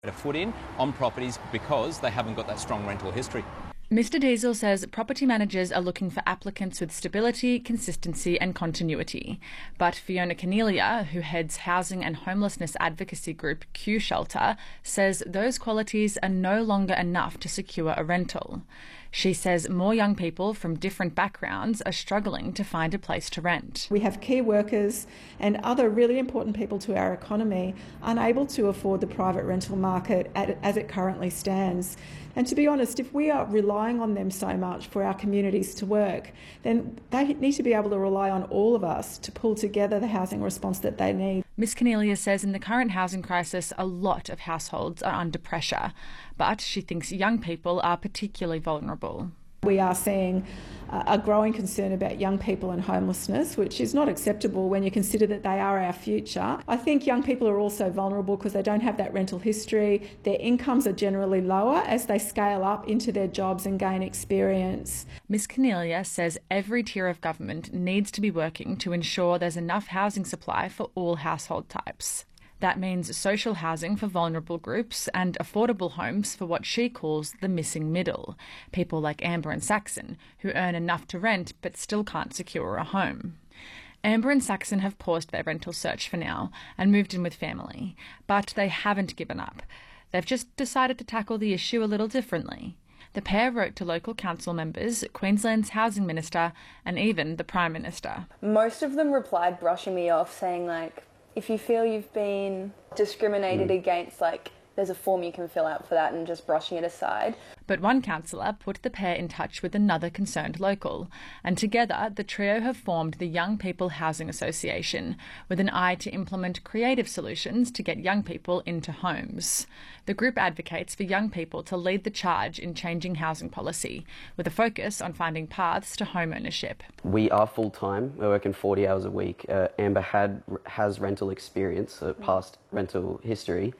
to put in on properties because they haven't got that strong rental history. Mr Diesel says property managers are looking for applicants with stability, consistency and continuity. But Fiona Cornelia, who heads housing and homelessness advocacy group Q Shelter, says those qualities are no longer enough to secure a rental. She says more young people from different backgrounds are struggling to find a place to rent. We have key workers and other really important people to our economy unable to afford the private rental market as it currently stands. And to be honest, if we are relying on them so much for our communities to work, then they need to be able to rely on all of us to pull together the housing response that they need. Ms Cornelia says in the current housing crisis, a lot of households are under pressure, but she thinks young people are particularly vulnerable. We are seeing a growing concern about young people and homelessness, which is not acceptable when you consider that they are our future. I think young people are also vulnerable because they don't have that rental history. Their incomes are generally lower as they scale up into their jobs and gain experience. Ms Cornelia says every tier of government needs to be working to ensure there's enough housing supply for all household types. That means social housing for vulnerable groups and affordable homes for what she calls the missing middle, people like Amber and Saxon, who earn enough to rent but still can't secure a home. Amber and Saxon have paused their rental search for now and moved in with family, but they haven't given up. They've just decided to tackle the issue a little differently. The pair wrote to local council members, Queensland's housing minister and even the Prime Minister. Most of them replied brushing me off, saying if you feel you've been discriminated against, there's a form you can fill out for that, and just brushing it aside. But one councillor put the pair in touch with another concerned local, and together the trio have formed the Young People Housing Association, with an eye to implement creative solutions to get young people into homes. The group advocates for young people to lead the charge in changing housing policy, with a focus on finding paths to home ownership. We are full-time, we're working 40 hours a week. Amber has rental experience, past rental history.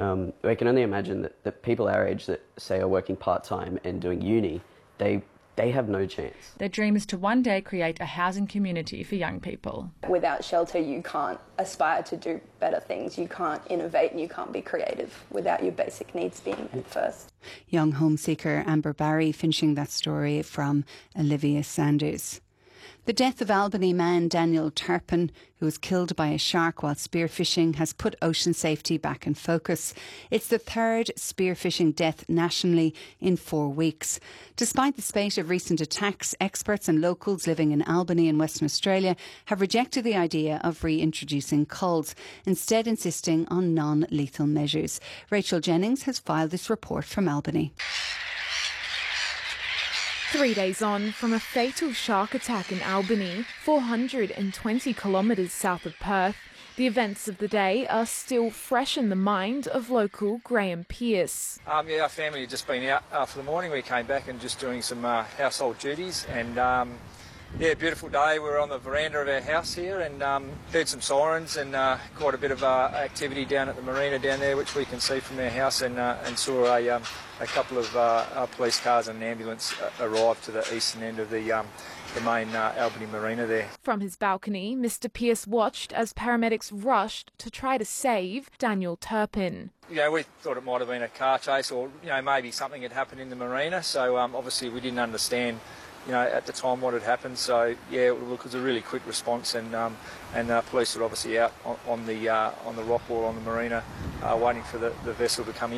We can only imagine that people our age that say are working part-time and doing uni, they have no chance. Their dream is to one day create a housing community for young people. Without shelter, you can't aspire to do better things, you can't innovate and you can't be creative without your basic needs being met first. Young home seeker Amber Barry finishing that story from Olivia Sanders. The death of Albany man Daniel Turpin, who was killed by a shark while spearfishing, has put ocean safety back in focus. It's the third spearfishing death nationally in 4 weeks. Despite the spate of recent attacks, experts and locals living in Albany and Western Australia have rejected the idea of reintroducing culls, instead insisting on non-lethal measures. Rachel Jennings has filed this report from Albany. 3 days on from a fatal shark attack in Albany, 420 kilometres south of Perth, the events of the day are still fresh in the mind of local Graham Pearce. Our family had just been out for the morning. We came back and just doing some household duties, and beautiful day. We were on the veranda of our house here and heard some sirens and quite a bit of activity down at the marina down there, which we can see from our house, and saw a couple of police cars and an ambulance arrive to the eastern end of the main Albany marina there. From his balcony, Mr Pearce watched as paramedics rushed to try to save Daniel Turpin. We thought it might have been a car chase, or maybe something had happened in the marina, so obviously we didn't understand at the time what had happened. So it was a really quick response, and police were obviously out on the rock wall on the marina waiting for the vessel to come in.